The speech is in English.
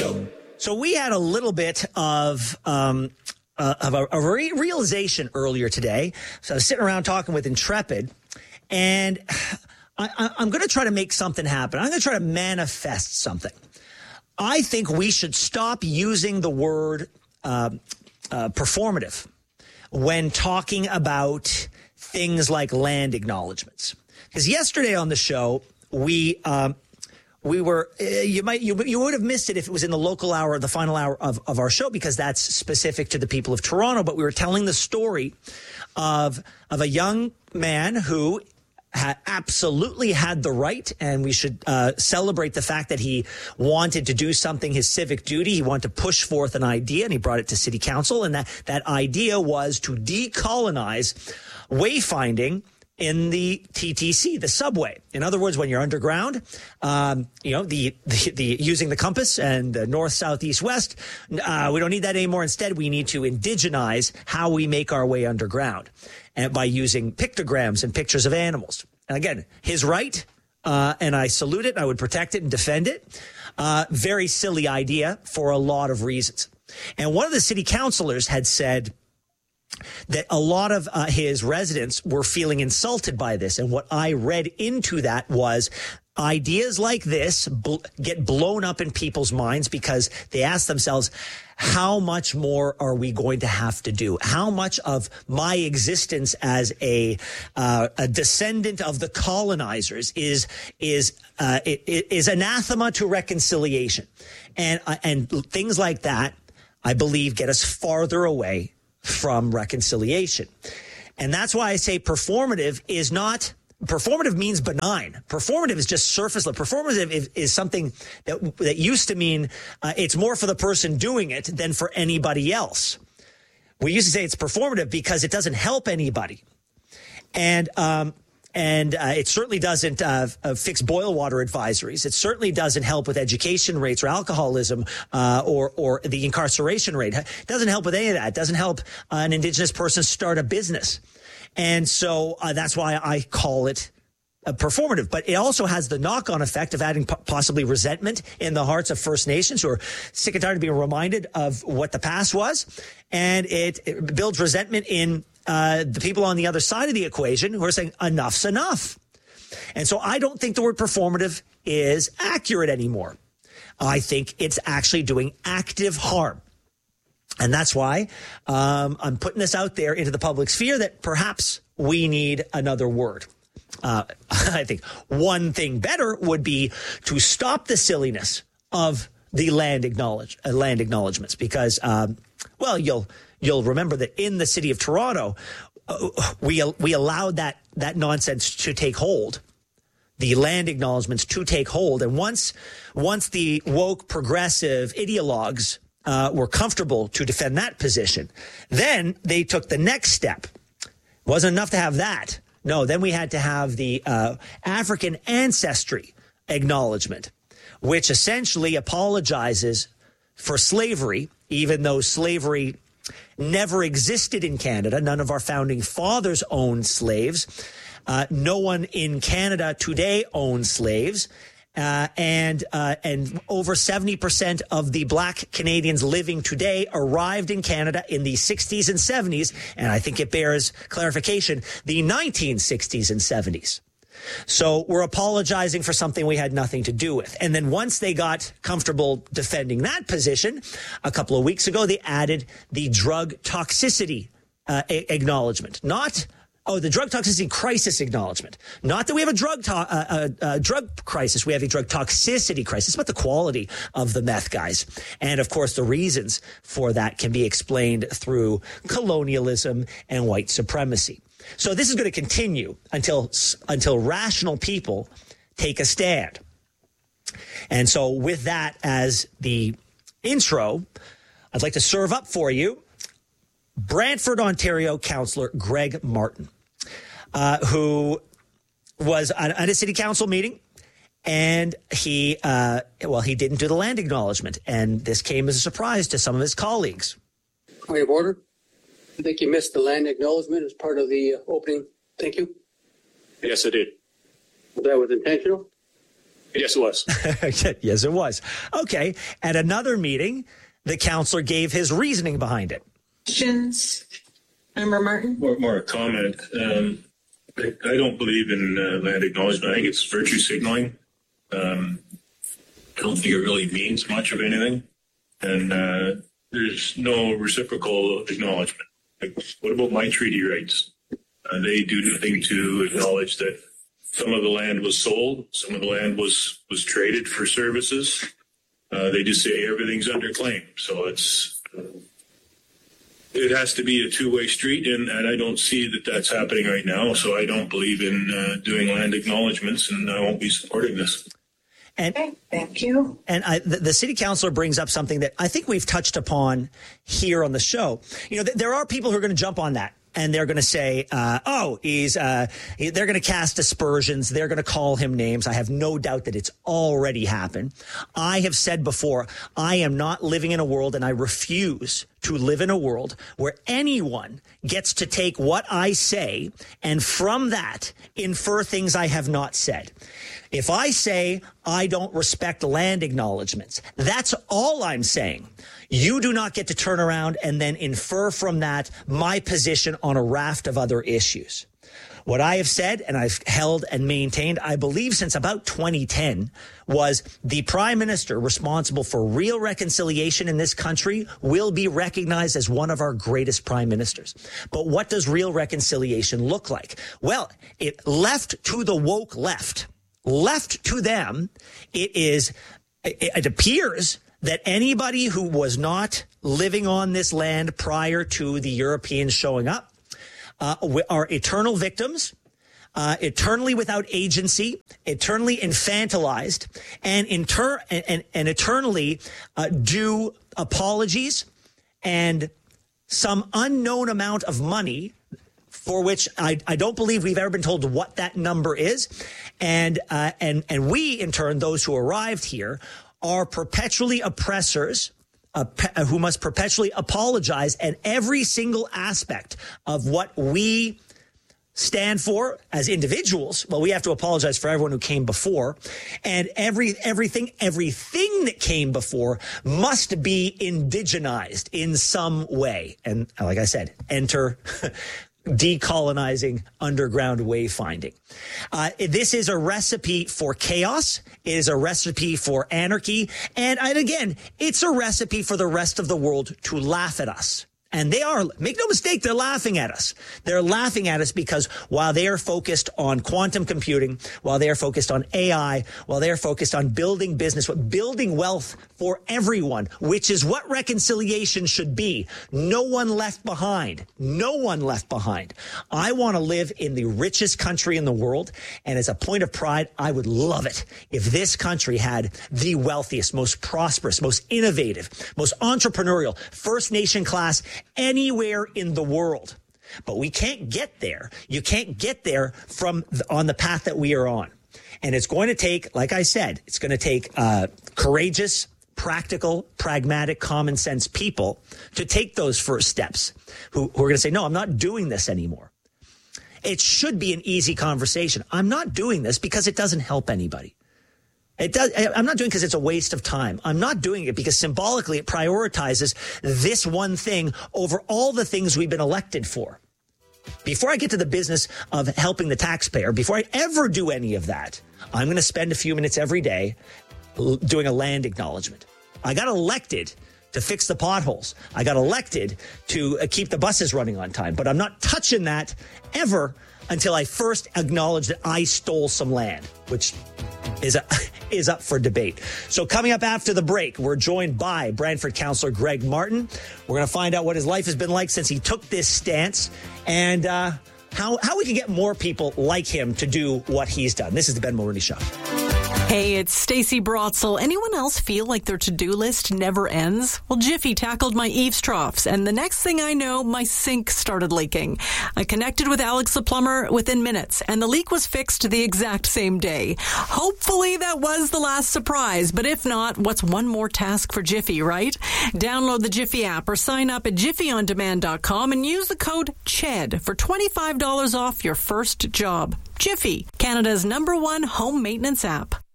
Show. So we had a little bit of a realization earlier today. So I was sitting around talking with Intrepid, and I'm going to try to make something happen. I'm going to try to manifest something. I think we should stop using the word performative when talking about things like land acknowledgements. Because yesterday on the show, we were you would have missed it if it was in the local hour, the final hour of our show, because that's specific to the people of Toronto. But we were telling the story of a young man who absolutely had the right, and we should celebrate the fact that he wanted to do something, his civic duty. He wanted to push forth an idea, and he brought it to City Council. And that idea was to decolonize wayfinding in the TTC, the subway. In other words, when you're underground, the using the compass and the north, south, east, west, we don't need that anymore. Instead, we need to indigenize how we make our way underground, and by using pictograms and pictures of animals. And again, his right, and I salute it. I would protect it and defend it. Very silly idea for a lot of reasons. And one of the city councilors had said that a lot of his residents were feeling insulted by this. And what I read into that was ideas like this get blown up in people's minds because they ask themselves, how much more are we going to have to do? How much of my existence as a descendant of the colonizers is anathema to reconciliation? And things like that, I believe, get us farther away from reconciliation. And that's why I say performative means benign. Performative is just surface level. Performative is something that used to mean it's more for the person doing it than for anybody else. We used to say it's performative because it doesn't help anybody. And it certainly doesn't fix boil water advisories. It certainly doesn't help with education rates or alcoholism or the incarceration rate. It doesn't help with any of that. It doesn't help an Indigenous person start a business. And so that's why I call it performative. But it also has the knock-on effect of adding possibly resentment in the hearts of First Nations who are sick and tired of being reminded of what the past was. And it builds resentment in the people on the other side of the equation who are saying enough's enough. And so I don't think the word performative is accurate anymore. I think it's actually doing active harm. And that's why I'm putting this out there into the public sphere that perhaps we need another word. I think one thing better would be to stop the silliness of the land acknowledgements, because, you'll remember that in the city of Toronto, we allowed that nonsense to take hold, the land acknowledgements to take hold. And once the woke progressive ideologues were comfortable to defend that position, then they took the next step. Wasn't enough to have that. No, then we had to have the African ancestry acknowledgement, which essentially apologizes for slavery, even though slavery never existed in Canada. None of our founding fathers owned slaves. No one in Canada today owns slaves. And over 70% of the Black Canadians living today arrived in Canada in the 60s and 70s. And I think it bears clarification, the 1960s and 70s. So we're apologizing for something we had nothing to do with. And then once they got comfortable defending that position, a couple of weeks ago, they added the drug toxicity acknowledgement, the drug toxicity crisis acknowledgement. Not that we have a drug crisis. We have a drug toxicity crisis, but the quality of the meth, guys. And, of course, the reasons for that can be explained through colonialism and white supremacy. So this is going to continue until rational people take a stand. And so with that as the intro, I'd like to serve up for you Brantford, Ontario Councillor Greg Martin, who was at a city council meeting, and he didn't do the land acknowledgement, and this came as a surprise to some of his colleagues. Point of order. I think you missed the land acknowledgement as part of the opening. Thank you. Yes, I did. That was intentional? Yes, it was. Yes, it was. Okay. At another meeting, the councillor gave his reasoning behind it. Questions? Member Martin? More a comment. I don't believe in land acknowledgement. I think it's virtue signaling. I don't think it really means much of anything. And there's no reciprocal acknowledgement. Like, what about my treaty rights? They do nothing to acknowledge that some of the land was sold, some of the land was traded for services. They just say everything's under claim. So it has to be a two-way street, and I don't see that that's happening right now. So I don't believe in doing land acknowledgements, and I won't be supporting this. And, okay, thank you. And the city councilor brings up something that I think we've touched upon here on the show. You know, there are people who are going to jump on that. And they're going to say, they're going to cast aspersions. They're going to call him names. I have no doubt that it's already happened. I have said before, I am not living in a world, and I refuse to live in a world where anyone gets to take what I say and from that infer things I have not said. If I say I don't respect land acknowledgements, that's all I'm saying. You do not get to turn around and then infer from that my position on a raft of other issues. What I have said, and I've held and maintained, I believe since about 2010, was the prime minister responsible for real reconciliation in this country will be recognized as one of our greatest prime ministers. But what does real reconciliation look like? Well, it left to the woke left to them, it appears that anybody who was not living on this land prior to the Europeans showing up are eternal victims, eternally without agency, eternally infantilized, and eternally due apologies and some unknown amount of money for which I don't believe we've ever been told what that number is. And we, in turn, those who arrived here, are perpetually oppressors who must perpetually apologize. And every single aspect of what we stand for as individuals, well, we have to apologize for everyone who came before. And everything that came before must be indigenized in some way. And like I said, enter decolonizing underground wayfinding. This is a recipe for chaos. It is a recipe for anarchy. And again, it's a recipe for the rest of the world to laugh at us. And they are, make no mistake, they're laughing at us. They're laughing at us because while they are focused on quantum computing, while they are focused on AI, while they are focused on building business, building wealth for everyone, which is what reconciliation should be. No one left behind. No one left behind. I want to live in the richest country in the world. And as a point of pride, I would love it if this country had the wealthiest, most prosperous, most innovative, most entrepreneurial, First Nation class anywhere in the world. But we can't get there. You can't get there on the path that we are on. And it's going to take, like I said, it's going to take courageous, practical, pragmatic, common sense people to take those first steps who are going to say, no, I'm not doing this anymore. It should be an easy conversation. I'm not doing this because it doesn't help anybody. I'm not doing it because it's a waste of time. I'm not doing it because symbolically it prioritizes this one thing over all the things we've been elected for. Before I get to the business of helping the taxpayer, before I ever do any of that, I'm going to spend a few minutes every day doing a land acknowledgement. I got elected to fix the potholes. I got elected to keep the buses running on time, but I'm not touching that ever until I first acknowledge that I stole some land, which is up for debate. So coming up after the break, we're joined by Brantford Councillor Greg Martin. We're going to find out what his life has been like since he took this stance and how we can get more people like him to do what he's done. This is the Ben Mulroney Show. Hey, it's Stacey Brotzel. Anyone else feel like their to-do list never ends? Well, Jiffy tackled my eaves troughs, and the next thing I know, my sink started leaking. I connected with Alex the plumber within minutes, and the leak was fixed the exact same day. Hopefully that was the last surprise, but if not, what's one more task for Jiffy, right? Download the Jiffy app or sign up at jiffyondemand.com and use the code CHED for $25 off your first job. Jiffy, Canada's #1 home maintenance app.